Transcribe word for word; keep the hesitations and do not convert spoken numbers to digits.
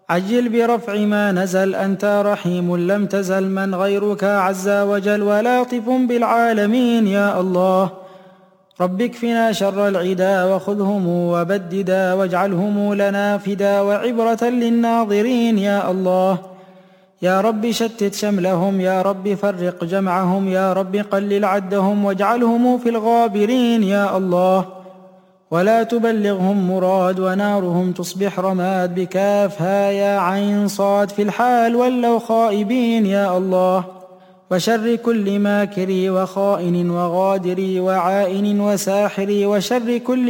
عجل برفع ما نزل، أنت رحيم لم تزل، من غيرك عز وجل ولاطف بالعالمين يا الله. رب اكفنا شر العدا وخذهم وبددا، واجعلهم لنا فدا وعبرة للناظرين يا الله. يا رب شتت شملهم، يا رب فرق جمعهم، يا رب قلل عدهم واجعلهم في الغابرين يا الله. ولا تبلغهم مراد، ونارهم تصبح رماد، بكافها يا عين صاد في الحال ولوا خائبين يا الله. وشر كل ماكر وخائن وغادر وعائن وساحر، وشر كل